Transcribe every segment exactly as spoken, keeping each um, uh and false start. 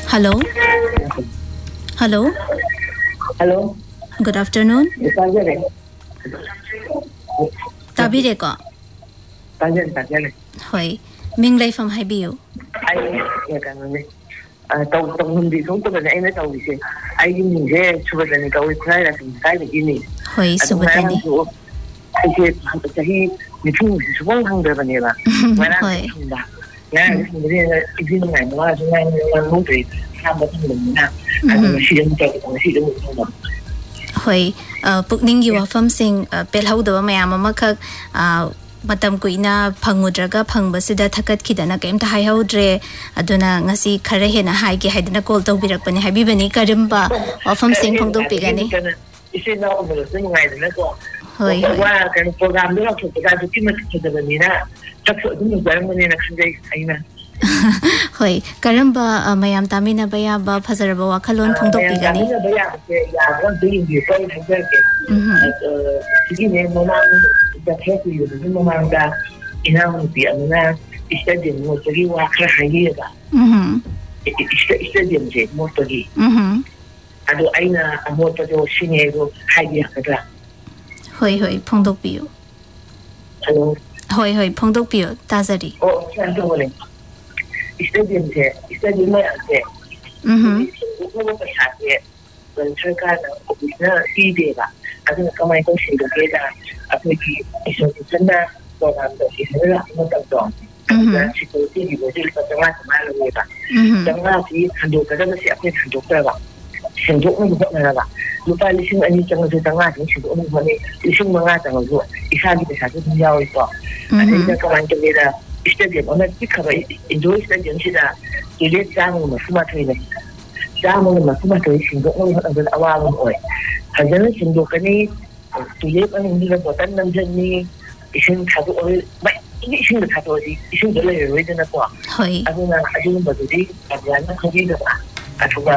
Hello. Hello. Hello. Good afternoon. Tabire ko. Tajan tajan. Hoy. Ming Lai from Haibiu. Ai ya kan ne. Ah tau tau hindi sung to na ina tau ise. Ai ni je chuba ni tau sai la tin sai ni ni. Hoy subata ni. Ai je sahi ni chung si wang hang de ba ne ba. Hoy. Ya ni ni ni ni ngai ma ju ngai ni lu de sa ba tin ni na. Ai ni si ni ta ni si ni ni. Hoy pukning gi wafam sing pelhau da mayam ama khak matam kuina phangudraga phangbasida thakat khidana kaimta haihawdre aduna ngasi khare hena haigi haidana call tawbirakpani habibani karimba wafam sing phongdok pigani ise na o mo sing ngai na ko hoy wa kan program do ko ta du kimat khidabani na tak so dum zarmani na khangai aina hoy karamba mayam tamina baya ba phazaraba wakhalon phongdok pigani ya baya ya ran din di ko thajak ke eh sigi ne mona da kesu yu da mona da ina mu bi amna istadin mo tagi wa khra hayi ba mhm istadin je mo tagi mhm ado aina mo to shine go hayi hakada hoy hoy phongdok piyo hello hoy hoy phongdok piyo tazari oh san to le istadin je istadin ma je mhm ko ko sa je ban sarka da na ide ba aduna kamar ko shi da ke da akwai ki iso tunda program da shi ne da mutum don da shi ko ti ni ko ti ka ta ma ma ne ba dan ma shi hando ka da shi akwai hando ka ba shin do mun ba na ba lu pa li shin ani chang da ma shi shi do mun ba ne li shin ma ga da zo isa gi da sa ta yawo to ai da kamar ke da istadium ona ki ka ba indo istadium shi da ile samu mu kuma tai ne samu mu kuma tai shin do mun ba da awawan oi hajanin shin do ka ne tuje ɓanin nila botan nan jan ne ishin tazo oi bai ishin da tazo oi ishin da lai oi da na kwa abuna ajin ba dai a yana kaje da ba a tuba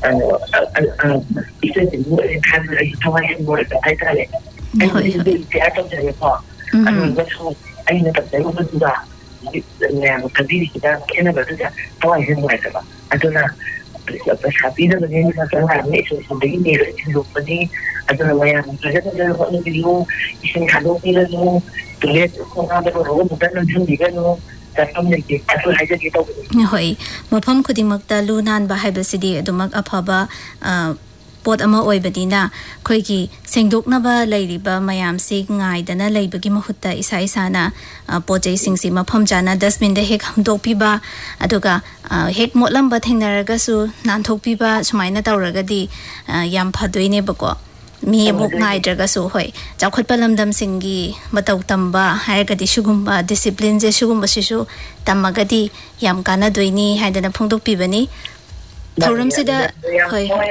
ishin da mu ai kan ai tawa shi mu da ai tare ai da ya ta da fa an ga so ai na ta da mu da ne mu kadiri da kenan ba da tawa shi mu da ba aduna sabi da ne ka san ha ne so da ne da lokacin aduna waya kaga da wannan bidiyo ishin hado ila no tule ko na da ro mu dan jin diga no ta samne ke asu haje ke to hoi mafam khudimak ta lunan ba haibasidi adumak afaba pot ama oibadina khoigi sengdoknaba leiriba mayamsi ngaidana leibagi mahutta isa isana pojai singsi mafam jana dustbin de hek hamdokpiba aduga hek motlamba thengnaraga su nanthokpiba sumaina tawragadi yam phadoine bako mi amuk ngai su hoi chawkhatpa lamdam singi matau tamba hairagadi sugumba discipline je sugumba sisu tamagadi yam kana doini haidana phongdok pibani thoram sida hoi